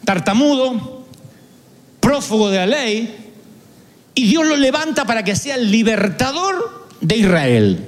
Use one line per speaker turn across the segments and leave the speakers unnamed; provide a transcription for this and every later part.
tartamudo, prófugo de la ley, y Dios lo levanta para que sea el libertador de Israel.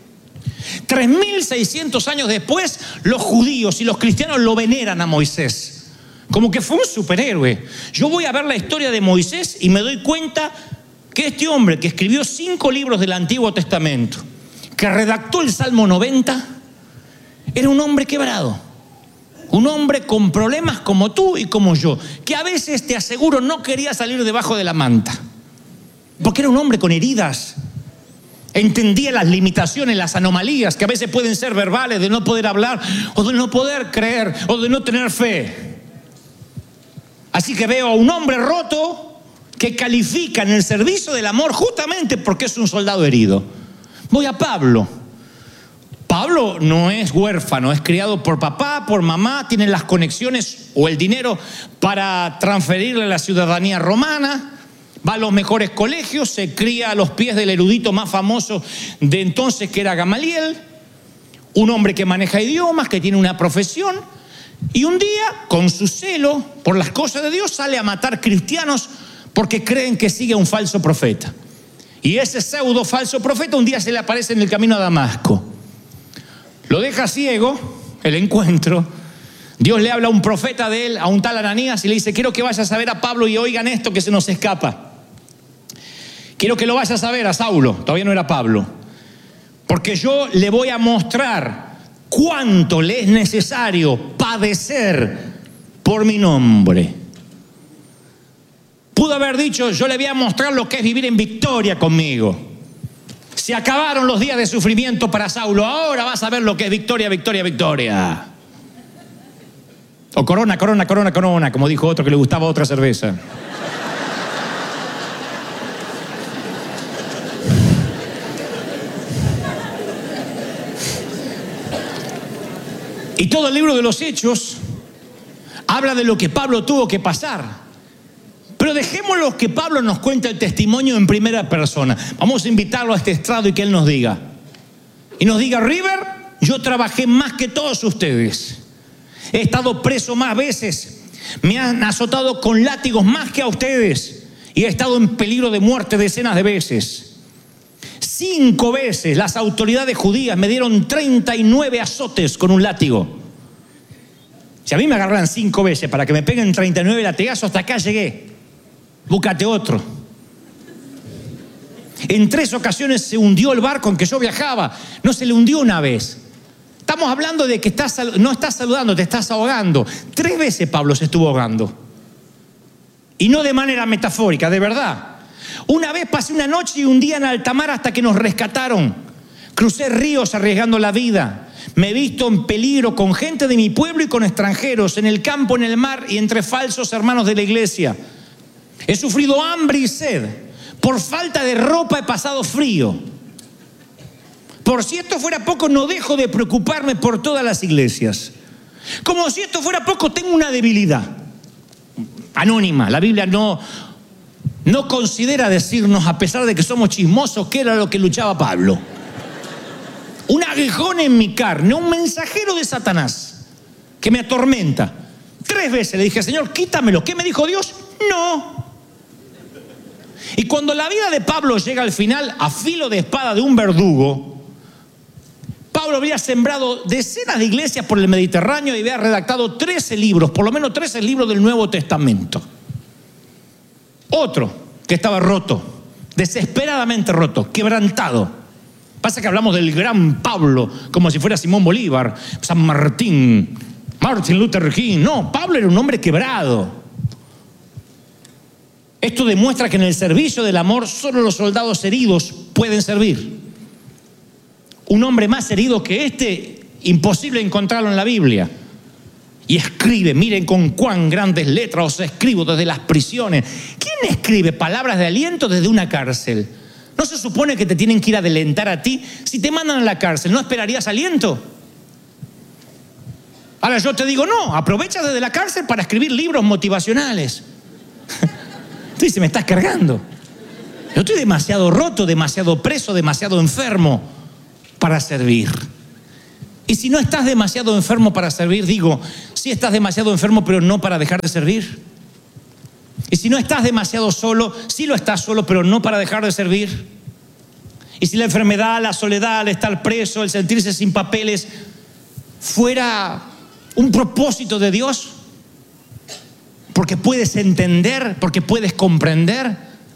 3.600 años después, los judíos y los cristianos lo veneran a Moisés, como que fue un superhéroe. Yo voy a ver la historia de Moisés y me doy cuenta que este hombre que escribió 5 libros del Antiguo Testamento, que redactó el Salmo 90, era un hombre quebrado, un hombre con problemas como tú y como yo, que a veces, te aseguro, no quería salir debajo de la manta, porque era un hombre con heridas. Entendía las limitaciones, las anomalías que a veces pueden ser verbales, de no poder hablar, o de no poder creer, o de no tener fe. Así que veo a un hombre roto que califica en el servicio del amor justamente porque es un soldado herido. Voy a Pablo. Pablo no es huérfano, es criado por papá, por mamá, tiene las conexiones o el dinero para transferirle la ciudadanía romana. Va a los mejores colegios, se cría a los pies del erudito más famoso de entonces, que era Gamaliel, un hombre que maneja idiomas, que tiene una profesión, y un día, con su celo por las cosas de Dios, sale a matar cristianos porque creen que sigue a un falso profeta. Y ese pseudo falso profeta un día se le aparece en el camino a Damasco. Lo deja ciego, el encuentro. Dios le habla a un profeta de él, a un tal Ananías, y le dice: quiero que vayas a ver a Pablo y oigan esto que se nos escapa. Quiero que lo vayas a ver a Saulo, todavía no era Pablo, porque yo le voy a mostrar cuánto le es necesario padecer por mi nombre. Pudo haber dicho: yo le voy a mostrar lo que es vivir en victoria conmigo. Se acabaron los días de sufrimiento para Saulo, ahora vas a ver lo que es victoria, victoria, victoria. O corona, corona, corona, corona, como dijo otro que le gustaba otra cerveza. Y todo el libro de los Hechos habla de lo que Pablo tuvo que pasar. Pero dejémoslo que Pablo nos cuente el testimonio en primera persona. Vamos a invitarlo a este estrado y que él nos diga. Y nos diga: River, yo trabajé más que todos ustedes. He estado preso más veces. Me han azotado con látigos más que a ustedes. Y he estado en peligro de muerte decenas de veces. 5 veces las autoridades judías me dieron 39 azotes con un látigo. Si a mí me agarran 5 veces para que me peguen 39 latigazos, hasta acá llegué. Búscate otro. En 3 ocasiones se hundió el barco en que yo viajaba. No, se le hundió una vez. Estamos hablando de que no estás saludando, te estás ahogando. 3 veces Pablo se estuvo ahogando. Y no de manera metafórica, de verdad. Una vez pasé una noche y un día en alta mar hasta que nos rescataron. Crucé ríos arriesgando la vida. Me he visto en peligro con gente de mi pueblo y con extranjeros, en el campo, en el mar y entre falsos hermanos de la iglesia. He sufrido hambre y sed. Por falta de ropa he pasado frío. Por si esto fuera poco, no dejo de preocuparme por todas las iglesias. Como si esto fuera poco, tengo una debilidad anónima. La Biblia no considera decirnos, a pesar de que somos chismosos, qué era lo que luchaba Pablo. Un aguijón en mi carne, un mensajero de Satanás que me atormenta. 3 veces le dije: Señor, quítamelo. ¿Qué me dijo Dios? No. Y cuando la vida de Pablo llega al final, a filo de espada de un verdugo, Pablo había sembrado decenas de iglesias por el Mediterráneo y había redactado 13 libros, por lo menos 13 libros del Nuevo Testamento. Otro que estaba roto, desesperadamente roto, quebrantado. Pasa que hablamos del gran Pablo como si fuera Simón Bolívar, San Martín, Martin Luther King. No, Pablo era un hombre quebrado. Esto demuestra que en el servicio del amor solo los soldados heridos pueden servir. Un hombre más herido que este, imposible encontrarlo en la Biblia. Y escribe, miren con cuán grandes letras os escribo desde las prisiones. ¿Quién escribe palabras de aliento desde una cárcel? ¿No se supone que te tienen que ir a alentar a ti? Si te mandan a la cárcel, ¿no esperarías aliento? Ahora yo te digo, no, aprovecha desde la cárcel para escribir libros motivacionales. Tú dices, me estás cargando. Yo estoy demasiado roto, demasiado preso, demasiado enfermo para servir. Y si no estás demasiado enfermo para servir, digo, si estás demasiado enfermo, pero no para dejar de servir. Y si no estás demasiado solo, sí lo estás solo, pero no para dejar de servir. Y si la enfermedad, la soledad, el estar preso, el sentirse sin papeles fuera un propósito de Dios, porque puedes entender, porque puedes comprender.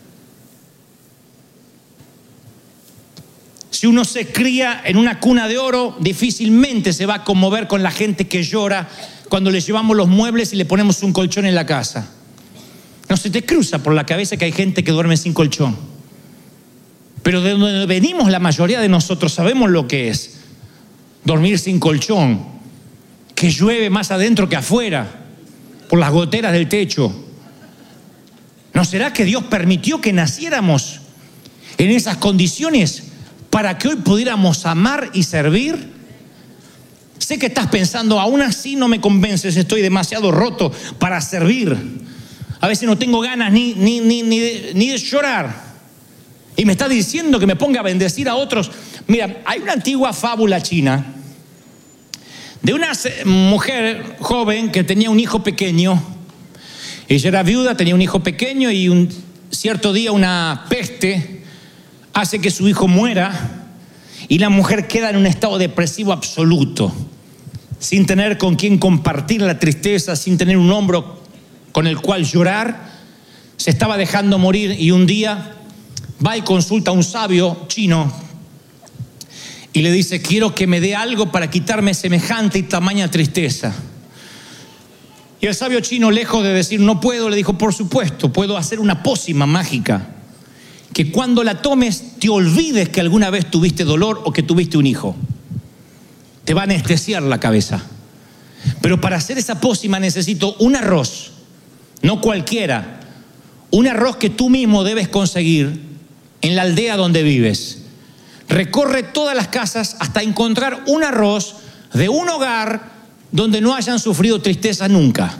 Si uno se cría en una cuna de oro, difícilmente se va a conmover con la gente que llora cuando le llevamos los muebles y le ponemos un colchón en la casa. No se te cruza por la cabeza que hay gente que duerme sin colchón. Pero de donde venimos la mayoría de nosotros sabemos lo que es dormir sin colchón, que llueve más adentro que afuera, por las goteras del techo. ¿No será que Dios permitió que naciéramos en esas condiciones para que hoy pudiéramos amar y servir? Sé que estás pensando, aún así no me convences, estoy demasiado roto para servir. A veces no tengo ganas ni de llorar. Y me está diciendo que me ponga a bendecir a otros. Mira, hay una antigua fábula china de una mujer joven que tenía un hijo pequeño. Ella era viuda, tenía un hijo pequeño y un cierto día una peste hace que su hijo muera y la mujer queda en un estado depresivo absoluto, sin tener con quién compartir la tristeza, sin tener un hombro con el cual llorar. Se estaba dejando morir y un día va y consulta a un sabio chino y le dice: quiero que me dé algo para quitarme semejante y tamaña tristeza. Y el sabio chino, lejos de decir no puedo, le dijo: por supuesto, puedo hacer una pócima mágica que cuando la tomes te olvides que alguna vez tuviste dolor o que tuviste un hijo. Te va a anestesiar la cabeza. Pero para hacer esa pócima necesito un arroz, no cualquiera, un arroz que tú mismo debes conseguir en la aldea donde vives. Recorre todas las casas hasta encontrar un arroz de un hogar donde no hayan sufrido tristeza nunca.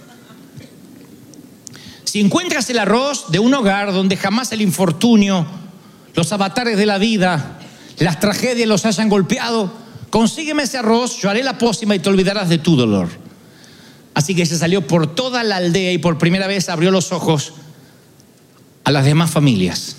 Si encuentras el arroz de un hogar donde jamás el infortunio, los avatares de la vida, las tragedias los hayan golpeado, consígueme ese arroz, yo haré la pócima y te olvidarás de tu dolor. Así que se salió por toda la aldea y por primera vez abrió los ojos a las demás familias.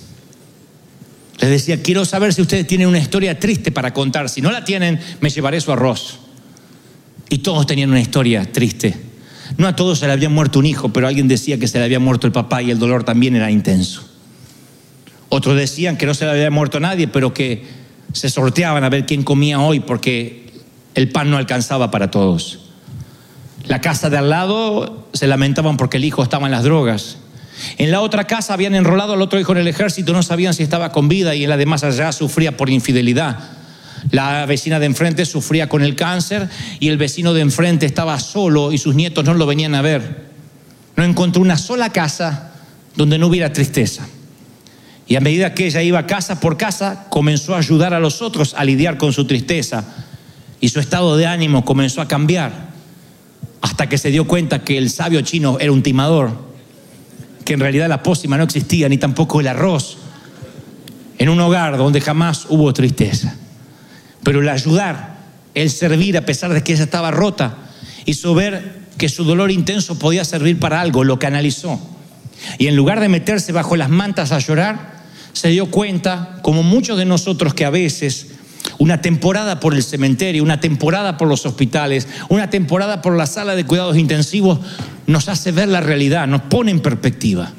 Les decía: quiero saber si ustedes tienen una historia triste para contar. Si no la tienen, me llevaré su arroz. Y todos tenían una historia triste. No a todos se le había muerto un hijo, pero alguien decía que se le había muerto el papá y el dolor también era intenso. Otros decían que no se le había muerto nadie, pero que se sorteaban a ver quién comía hoy porque el pan no alcanzaba para todos. La casa de al lado se lamentaban porque el hijo estaba en las drogas. En la otra casa habían enrolado al otro hijo en el ejército, no sabían si estaba con vida, y en la de más allá sufría por infidelidad. La vecina de enfrente sufría con el cáncer y el vecino de enfrente estaba solo y sus nietos no lo venían a ver. No encontró una sola casa donde no hubiera tristeza. Y a medida que ella iba casa por casa, comenzó a ayudar a los otros a lidiar con su tristeza y su estado de ánimo comenzó a cambiar, hasta que se dio cuenta que el sabio chino era un timador, que en realidad la pócima no existía, ni tampoco el arroz, en un hogar donde jamás hubo tristeza. Pero el ayudar, el servir a pesar de que ella estaba rota, hizo ver que su dolor intenso podía servir para algo, lo canalizó. Y en lugar de meterse bajo las mantas a llorar, se dio cuenta, como muchos de nosotros, que a veces una temporada por el cementerio, una temporada por los hospitales, una temporada por la sala de cuidados intensivos nos hace ver la realidad, nos pone en perspectiva.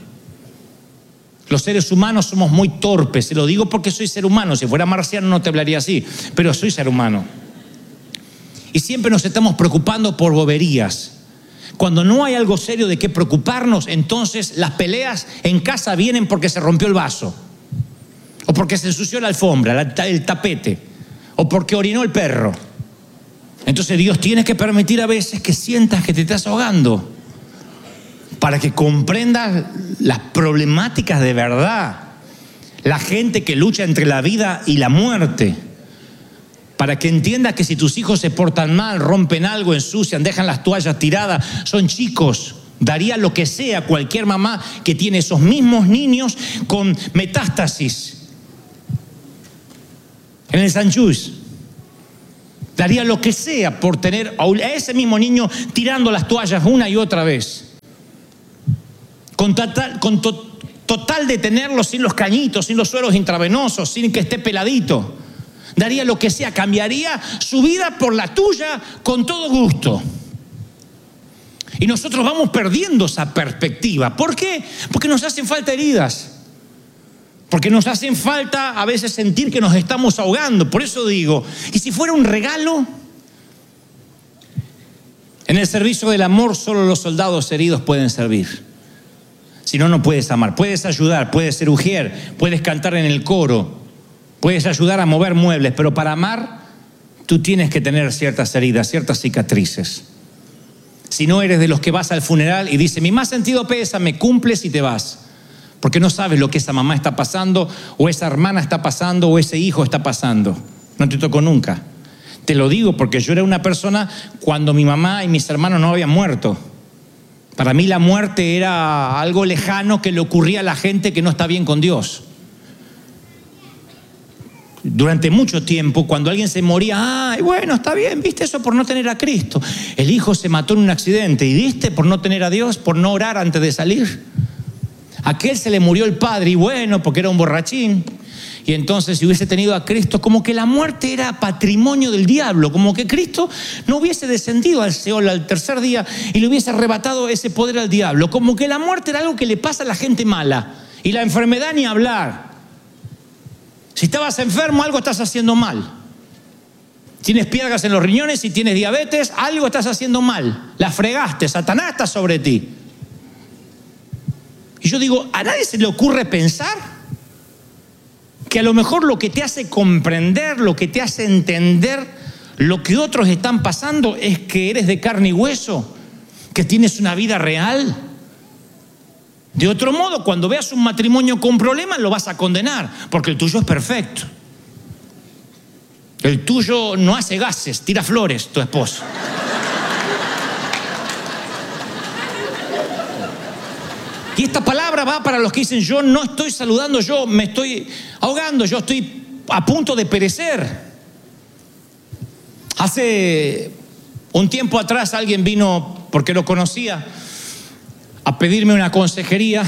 Los seres humanos somos muy torpes, se lo digo porque soy ser humano. Si fuera marciano no te hablaría así, pero soy ser humano. Y siempre nos estamos preocupando por boberías. Cuando no hay algo serio de qué preocuparnos, entonces las peleas en casa vienen porque se rompió el vaso, o porque se ensució la alfombra, el tapete, o porque orinó el perro. Entonces Dios tiene que permitir a veces que sientas que te estás ahogando, para que comprendas las problemáticas de verdad. La gente que lucha entre la vida y la muerte. Para que entiendas que si tus hijos se portan mal, rompen algo, ensucian, dejan las toallas tiradas, son chicos. Daría lo que sea cualquier mamá que tiene esos mismos niños con metástasis en el San Luis, Daría lo que sea por tener a ese mismo niño tirando las toallas una y otra vez. Con total de tenerlo sin los cañitos, sin los sueros intravenosos, sin que esté peladito. Daría lo que sea, cambiaría su vida por la tuya con todo gusto. Y nosotros vamos perdiendo esa perspectiva. ¿Por qué? Porque nos hacen falta heridas. Porque nos hacen falta a veces sentir que nos estamos ahogando. Por eso digo, ¿y si fuera un regalo? En el servicio del amor solo los soldados heridos pueden servir. Si no, no puedes amar. Puedes ayudar, puedes ser ujier, puedes cantar en el coro, puedes ayudar a mover muebles, pero para amar tú tienes que tener ciertas heridas, ciertas cicatrices. Si no eres de los que vas al funeral y dice, mi más sentido pésame, cumples y te vas. Porque no sabes lo que esa mamá está pasando, o esa hermana está pasando, o ese hijo está pasando. No te tocó nunca. Te lo digo porque yo era una persona cuando mi mamá y mis hermanos no habían muerto. Para mí la muerte era algo lejano que le ocurría a la gente que no está bien con Dios. Durante mucho tiempo, cuando alguien se moría, ay, bueno, está bien, viste, eso por no tener a Cristo. El hijo se mató en un accidente, y viste, por no tener a Dios, por no orar antes de salir. Aquel se le murió el padre, y bueno, porque era un borrachín. Y entonces, si hubiese tenido a Cristo, como que la muerte era patrimonio del diablo, como que Cristo no hubiese descendido al Seol al tercer día y le hubiese arrebatado ese poder al diablo. Como que la muerte era algo que le pasa a la gente mala. Y la enfermedad ni hablar. Si estabas enfermo, algo estás haciendo mal. Tienes piedras en los riñones, si tienes diabetes, algo estás haciendo mal. La fregaste, Satanás está sobre ti. Y yo digo, ¿a nadie se le ocurre pensar que a lo mejor lo que te hace comprender, lo que te hace entender lo que otros están pasando es que eres de carne y hueso, que tienes una vida real? De otro modo, cuando veas un matrimonio con problemas, lo vas a condenar, porque el tuyo es perfecto. El tuyo no hace gases, tira flores, tu esposo. Y esta palabra va para los que dicen, yo no estoy saludando, yo me estoy ahogando, yo estoy a punto de perecer. Hace un tiempo atrás alguien vino, porque lo conocía, a pedirme una consejería.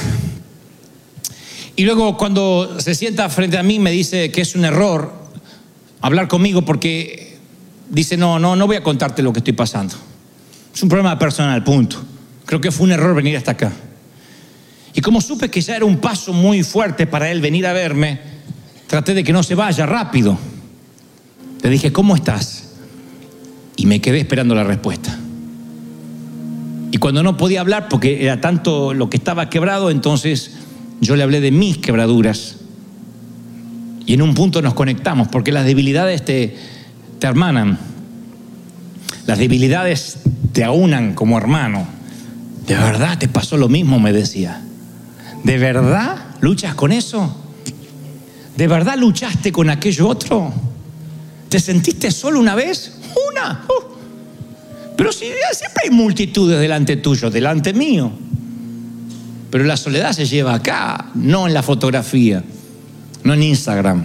Y luego cuando se sienta frente a mí me dice que es un error hablar conmigo porque dice, no voy a contarte lo que estoy pasando. Es un problema personal, punto. Creo que fue un error venir hasta acá. Y como supe que ya era un paso muy fuerte para él venir a verme, traté de que no se vaya rápido. Le dije, ¿cómo estás? Y me quedé esperando la respuesta. Y cuando no podía hablar, porque era tanto lo que estaba quebrado, entonces yo le hablé de mis quebraduras. Y en un punto nos conectamos, porque las debilidades te hermanan. Las debilidades te aunan como hermano. ¿De verdad te pasó lo mismo?, me decía. ¿De verdad luchas con eso? ¿De verdad luchaste con aquello otro? ¿Te sentiste solo una vez? ¡Una! Pero si siempre hay multitudes delante tuyo, delante mío. Pero la soledad se lleva acá, no en la fotografía, no en Instagram.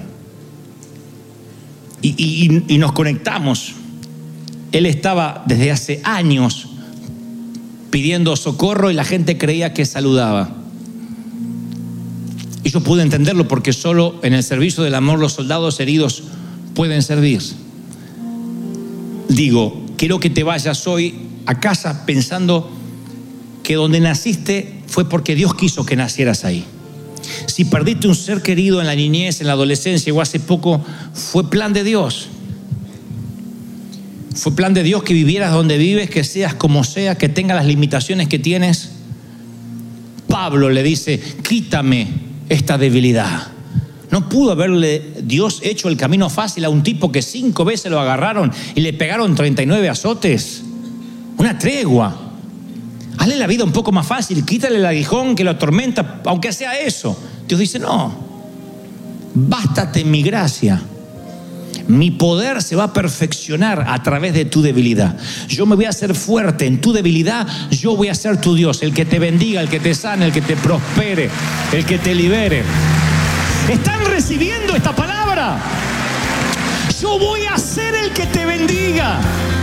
Y nos conectamos. Él estaba desde hace años pidiendo socorro y la gente creía que saludaba. Y yo pude entenderlo porque solo en el servicio del amor los soldados heridos pueden servir. Digo, quiero que te vayas hoy a casa pensando que donde naciste fue porque Dios quiso que nacieras ahí. Si perdiste un ser querido en la niñez, en la adolescencia o hace poco, fue plan de Dios. Fue plan de Dios que vivieras donde vives, que seas como sea, que tengas las limitaciones que tienes. Pablo le dice, quítame esta debilidad. No pudo haberle Dios hecho el camino fácil a un tipo que 5 veces lo agarraron y le pegaron 39 azotes. Una tregua. Hazle la vida un poco más fácil, quítale el aguijón que lo atormenta, aunque sea eso. Dios dice, no, bástate mi gracia. Mi poder se va a perfeccionar a través de tu debilidad. Yo me voy a hacer fuerte en tu debilidad. Yo voy a ser tu Dios, el que te bendiga, el que te sane, el que te prospere, el que te libere. ¿Están recibiendo esta palabra? yo voy a ser el que te bendiga.